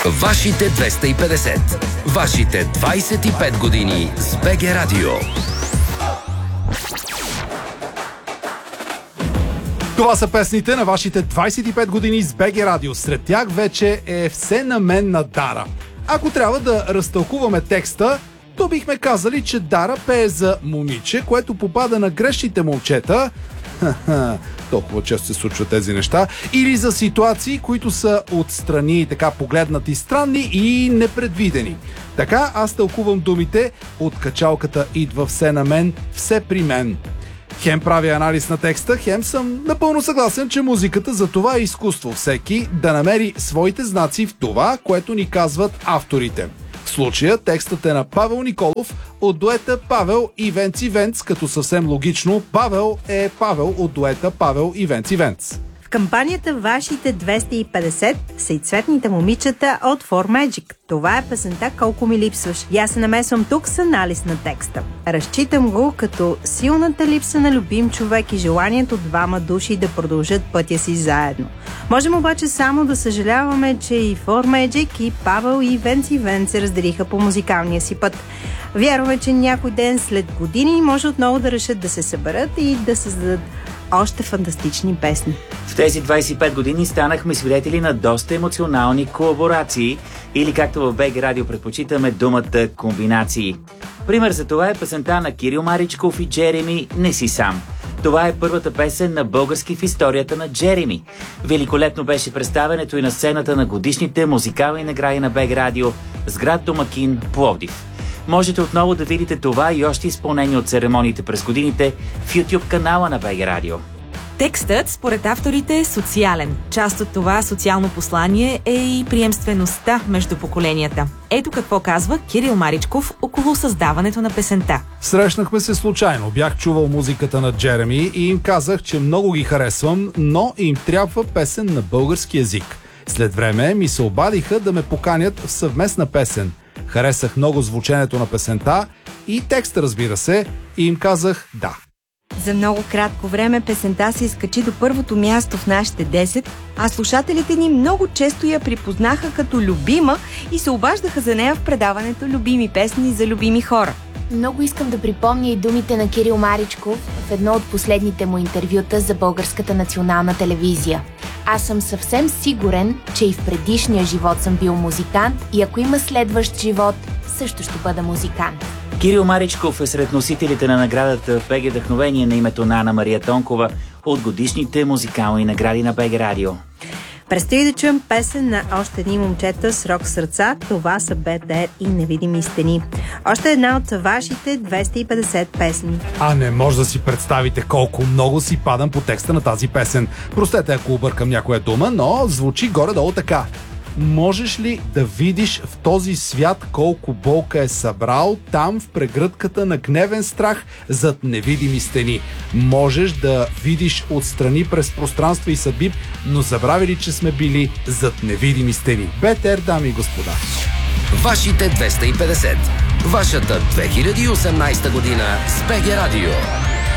Вашите 250. Вашите 25 години с БГ Радио. Това са песните на вашите 25 години с БГ Радио. Сред тях вече е "Все на мен" на Дара. Ако трябва да разтълкуваме текста, то бихме казали, че Дара пее за момиче, което попада на грешните момчета. Толкова често се случват тези неща. Или за ситуации, които са отстрани, така погледнати странни и непредвидени. Така аз тълкувам думите: от качалката идва все на мен, все при мен. Хем прави анализ на текста, хем съм напълно съгласен, че музиката за това е изкуство. Всеки да намери своите знаци в това, което ни казват авторите. В случая текстът е на Павел Николов от дуета Павел и Венци Венц, като съвсем логично Павел е Павел от дуета Павел и Венци Венц. В кампанията "Вашите 250" са и цветните момичета от For Magic. Това е песента "Колко ми липсваш". И аз се намесвам тук с анализ на текста. Разчитам го като силната липса на любим човек и желанието двама души да продължат пътя си заедно. Можем обаче само да съжаляваме, че и For Magic, и Павел и Венци Венц се разделиха по музикалния си път. Вярваме, че някой ден след години може отново да решат да се съберат и да създадат още фантастични песни. В тези 25 години станахме свидетели на доста емоционални колаборации, или както в БГ Радио предпочитаме думата комбинации. Пример за това е песента на Кирил Маричков и Джереми "Не си сам". Това е първата песен на български в историята на Джереми. Великолепно беше представянето и на сцената на годишните музикални награди на БГ Радио с град домакин Пловдив. Можете отново да видите това и още изпълнение от церемониите през годините в YouTube канала на БГ Радио. Текстът, според авторите, е социален. Част от това социално послание е и приемствеността между поколенията. Ето какво казва Кирил Маричков около създаването на песента. Срещнахме се случайно. Бях чувал музиката на Джереми и им казах, че много ги харесвам, но им трябва песен на български език. След време ми се обадиха да ме поканят в съвместна песен. Харесах много звученето на песента и текста, разбира се, и им казах да. За много кратко време песента се изкачи до първото място в нашите 10, а слушателите ни много често я припознаха като любима и се обаждаха за нея в предаването "Любими песни за любими хора". Много искам да припомня и думите на Кирил Маричков в едно от последните му интервюта за Българската национална телевизия. "Аз съм съвсем сигурен, че и в предишния живот съм бил музикант и ако има следващ живот, също ще бъда музикант". Кирил Маричков е сред носителите на наградата в БГ Вдъхновение на името на Ана Мария Тонкова от годишните музикални награди на БГ Радио. Предстои да чуем песен на още едни момчета с рок сърца. Това са БТР и "Невидими стени". Още една от вашите 250 песни. А не може да си представите колко много си падам по текста на тази песен. Простете, ако объркам някоя дума, но звучи горе-долу така. Можеш ли да видиш в този свят колко болка е събрал там в прегръдката на гневен страх зад невидими стени? Можеш да видиш отстрани през пространство и съдби, но забрави ли, че сме били зад невидими стени? БТР, дами и господа. Вашите 250. Вашата 2018 година с БГ Радио.